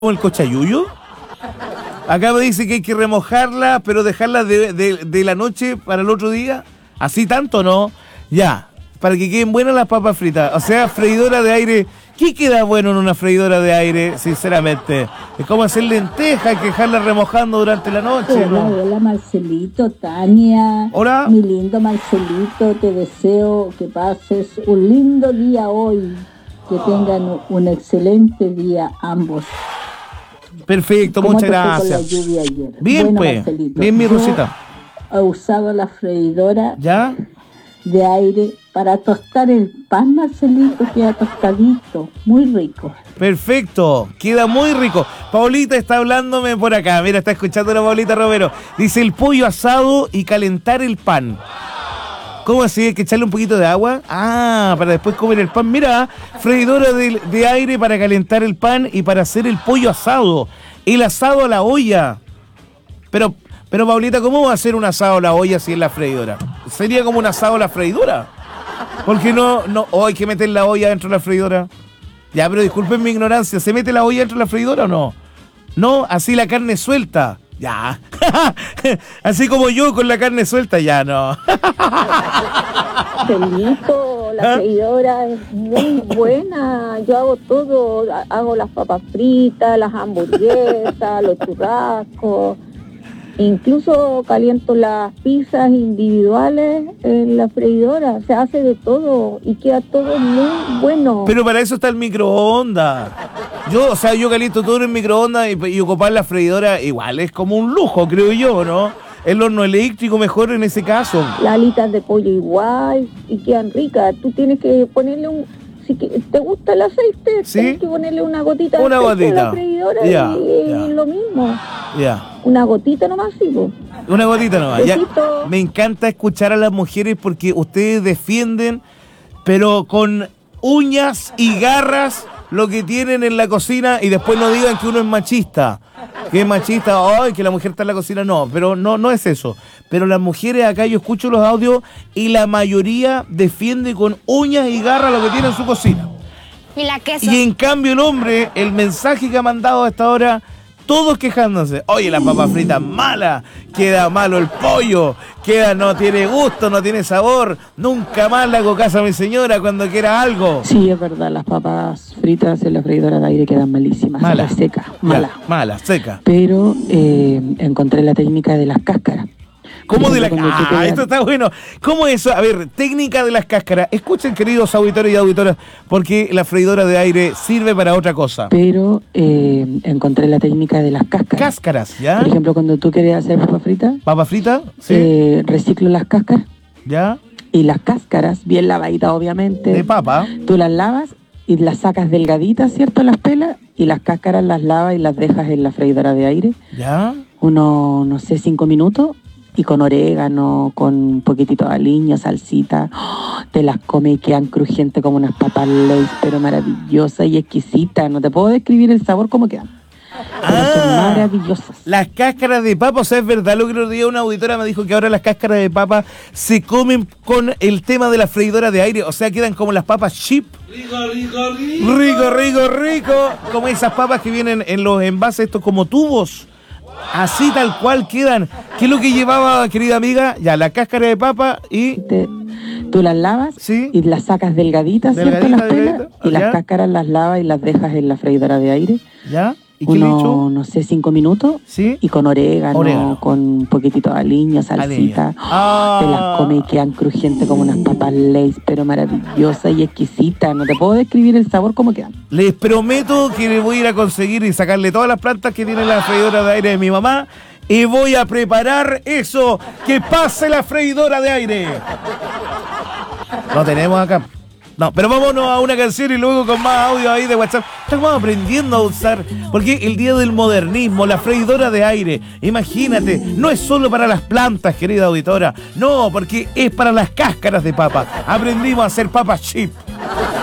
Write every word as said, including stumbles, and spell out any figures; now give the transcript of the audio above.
como el cochayuyo. Acá me dice que hay que remojarla, pero dejarla de, de, de la noche para el otro día. ¿Así tanto no? Ya, para que queden buenas las papas fritas. O sea, freidora de aire. ¿Qué queda bueno en una freidora de aire, sinceramente? Es como hacer lentejas, hay que dejarla remojando durante la noche, Hola, ¿no? hola Marcelito, Tania. Hola. Mi lindo Marcelito, te deseo que pases un lindo día hoy. Que tengan un excelente día ambos. Perfecto, ¿Cómo muchas te fue con gracias. la lluvia ayer? Bien, Bueno, pues. Marcelito, Bien, mi yo Rosita. he usado la freidora ¿Ya? de aire para tostar el pan, Marcelito, queda tostadito, muy rico. Perfecto, queda muy rico. Paulita está hablándome por acá. Mira, está escuchando la Paulita Romero. Dice el pollo asado y calentar el pan. ¿Cómo así? ¿Hay que echarle un poquito de agua? Ah, para después comer el pan. Mira, freidora de, de aire para calentar el pan y para hacer el pollo asado. El asado a la olla. Pero, pero Paulita, ¿cómo va a hacer un asado a la olla si es la freidora? ¿Sería como un asado a la freidora? Porque no, no, oh, hay que meter la olla dentro de la freidora. Ya, pero disculpen mi ignorancia, ¿se mete la olla dentro de la freidora o no? No, así la carne suelta. Ya. Así como yo con la carne suelta, ya no. Celito, la ¿Ah? freidora es muy buena. Yo hago todo, hago las papas fritas, las hamburguesas, los churrascos. Incluso caliento las pizzas individuales en la freidora. Se hace de todo y queda todo muy bueno. Pero para eso está el microondas. Yo, o sea, yo caliento todo en el microondas y, y ocupar la freidora igual es como un lujo, creo yo, ¿no? El horno eléctrico mejor en ese caso. Las alitas de pollo igual y quedan ricas. Tú tienes que ponerle un... Si que- te gusta el aceite, Sí. tienes que ponerle una gotita de Una aceite gotita. a la freidora Ya, y ya. lo mismo. Ya. Una gotita nomás, sí, po. Una gotita nomás. Ya. Besito. Me encanta escuchar a las mujeres porque ustedes defienden, pero con uñas y garras, lo que tienen en la cocina y después no digan que uno es machista. Que es machista, ay, que la mujer está en la cocina. No, pero no, no es eso. Pero las mujeres acá, yo escucho los audios y la mayoría defiende con uñas y garras lo que tiene en su cocina. Y la queso. Y en cambio el hombre, el mensaje que ha mandado hasta ahora, todos quejándose. Oye, la papa frita mala, queda malo el pollo, queda, no tiene gusto, no tiene sabor. Nunca más le hago caso a mi señora cuando quiera algo. Sí, es verdad, las papas fritas en la freidora de aire quedan malísimas, Mala. se reseca, mala. Ya, mala, seca. Pero eh, encontré la técnica de las cáscaras. ¿Cómo de la Cuando tú Ah, quedas- esto está bueno. ¿Cómo es eso? A ver, técnica de las cáscaras. Escuchen, queridos auditores y auditoras, porque la freidora de aire sirve para otra cosa. Pero eh, encontré la técnica de las cáscaras. Cáscaras, ¿ya? Por ejemplo, cuando tú quieres hacer papas fritas, Papa frita, sí, eh, reciclo las cáscaras ¿ya? y las cáscaras, bien lavaditas obviamente, De papa. tú las lavas y las sacas delgaditas, ¿cierto? Las pelas y las cáscaras las lavas y las dejas en la freidora de aire. ¿Ya? Unos, no sé, cinco minutos y con orégano, con un poquitito de aliño, salsita. ¡Oh! Te las comes y quedan crujientes como unas papas Lay's, pero maravillosas y exquisitas. No te puedo describir el sabor como quedan. Pero son Ah. maravillosas. Las cáscaras de papa, o sea, es verdad lo que el otro día una auditora me dijo que ahora las cáscaras de papa se comen con el tema de la freidora de aire, o sea, quedan como las papas chip. Rico, rico, rico. Rico, rico, rico. Como esas papas que vienen en los envases estos como tubos. Así tal cual quedan. ¿Qué es lo que llevaba, querida amiga? Ya, la cáscara de papa y... Te- tú las lavas Sí. y las sacas delgaditas, ¿cierto? Delgadita, Las pelas, delgadita. y ¿Ya? las cáscaras las lavas y las dejas en la freidora de aire. ¿Ya? ¿Y qué le he Unos, hecho? no sé, cinco minutos. Sí. Y con orégano, Orégano. con un poquitito de aliño, salsita. Aliño. Ah. Te las comes y quedan crujientes como unas papas Lay's, pero maravillosas y exquisitas. No te puedo describir el sabor como quedan. Les prometo que le voy a ir a conseguir y sacarle todas las plantas que tiene la freidora de aire de mi mamá y voy a preparar eso, que pase la freidora de aire. No tenemos acá. No, pero vámonos a una canción y luego con más audio ahí de WhatsApp. Estamos aprendiendo a usar, porque el día del modernismo, la freidora de aire, imagínate, no es solo para las plantas, querida auditora, no, porque es para las cáscaras de papa. Aprendimos a hacer papas chip.